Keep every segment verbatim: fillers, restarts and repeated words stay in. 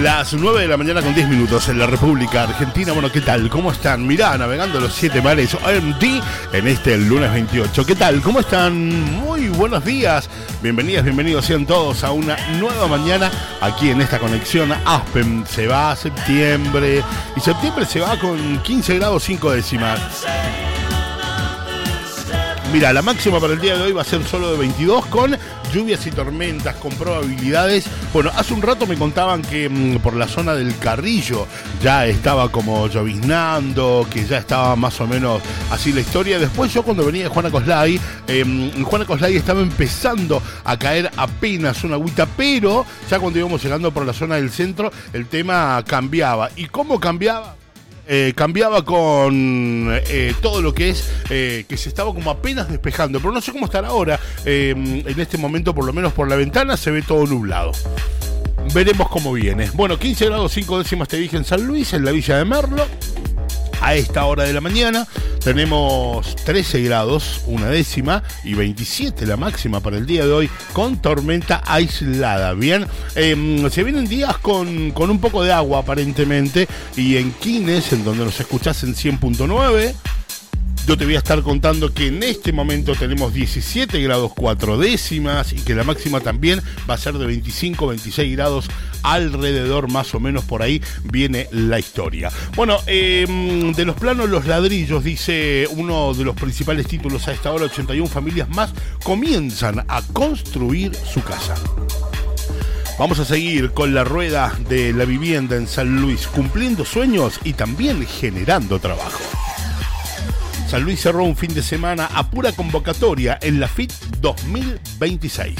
Las nueve de la mañana con diez minutos en la República Argentina. Bueno, ¿qué tal? ¿Cómo están? Mirá, navegando los siete mares O M D en este lunes veintiocho. ¿Qué tal? ¿Cómo están? Muy buenos días. Bienvenidas, bienvenidos sean todos a una nueva mañana aquí en esta conexión Aspen. Se va a septiembre y septiembre se va con quince grados cinco décimas. Mira, la máxima para el día de hoy va a ser solo de veintidós, con lluvias y tormentas, con probabilidades. Bueno, hace un rato me contaban que mmm, por la zona del Carrillo ya estaba como lloviznando, que ya estaba más o menos así la historia. Después yo cuando venía de Juana Coslay, eh, en Juana Coslay estaba empezando a caer apenas una agüita, pero ya cuando íbamos llegando por la zona del centro, el tema cambiaba. ¿Y cómo cambiaba? Eh, cambiaba con eh, todo lo que es eh, que se estaba como apenas despejando, pero no sé cómo estará ahora. Eh, en este momento, por lo menos por la ventana, se ve todo nublado. Veremos cómo viene. Bueno, quince grados cinco décimas te dije en San Luis, en la Villa de Merlo. A esta hora de la mañana tenemos trece grados, una décima, y veintisiete la máxima para el día de hoy, con tormenta aislada. Bien, eh, se vienen días con, con un poco de agua aparentemente, y en Quines, en donde nos escuchás en cien punto nueve, yo te voy a estar contando que en este momento tenemos diecisiete grados cuatro décimas y que la máxima también va a ser de veinticinco, veintiséis grados alrededor, más o menos por ahí viene la historia. Bueno, eh, de los planos Los Ladrillos, dice uno de los principales títulos a esta hora, ochenta y una familias más comienzan a construir su casa. Vamos a seguir con la rueda de la vivienda en San Luis, cumpliendo sueños y también generando trabajo. San Luis cerró un fin de semana a pura convocatoria en la F I T dos mil veintiséis.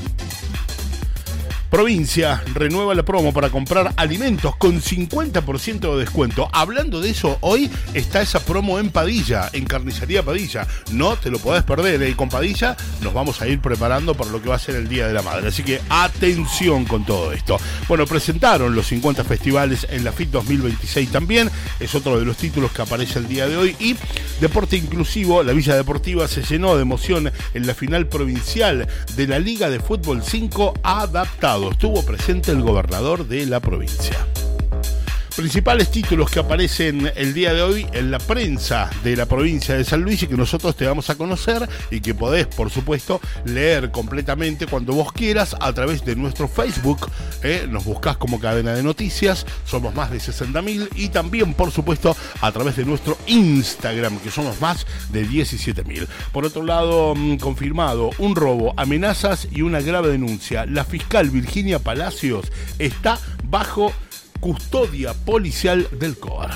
Provincia renueva la promo para comprar alimentos con cincuenta por ciento de descuento. Hablando de eso, hoy está esa promo en Padilla, en Carnicería Padilla. No te lo podés perder, ¿eh? Con Padilla nos vamos a ir preparando para lo que va a ser el Día de la Madre. Así que atención con todo esto. Bueno, presentaron los cincuenta festivales en la F I T dos mil veintiséis también. Es otro de los títulos que aparece el día de hoy. Y Deporte Inclusivo, la Villa Deportiva se llenó de emoción en la final provincial de la Liga de Fútbol cinco adaptado. Estuvo presente el gobernador de la provincia. Principales títulos que aparecen el día de hoy en la prensa de la provincia de San Luis y que nosotros te vamos a conocer y que podés, por supuesto, leer completamente cuando vos quieras a través de nuestro Facebook. ¿eh? Nos buscás como Cadena de Noticias, somos más de sesenta mil, y también, por supuesto, a través de nuestro Instagram, que somos más de diecisiete mil. Por otro lado, mmm, confirmado un robo, amenazas y una grave denuncia. La fiscal Virginia Palacios está bajo custodia policial del C O A R.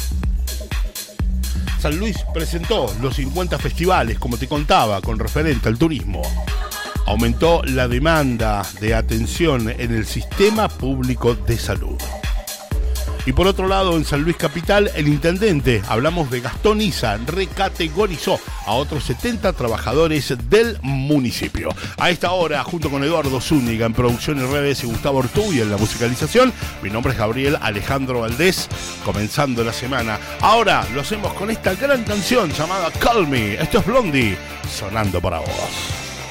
San Luis presentó los cincuenta festivales, como te contaba, con referente al turismo. Aumentó la demanda de atención en el sistema público de salud. Y por otro lado, en San Luis Capital, el intendente, hablamos de Gastón Isa, recategorizó a otros setenta trabajadores del municipio. A esta hora, junto con Eduardo Zúñiga en producción y redes y Gustavo Ortúi en la musicalización, mi nombre es Gabriel Alejandro Valdés, comenzando la semana. Ahora lo hacemos con esta gran canción llamada Call Me. Esto es Blondie, sonando para vos.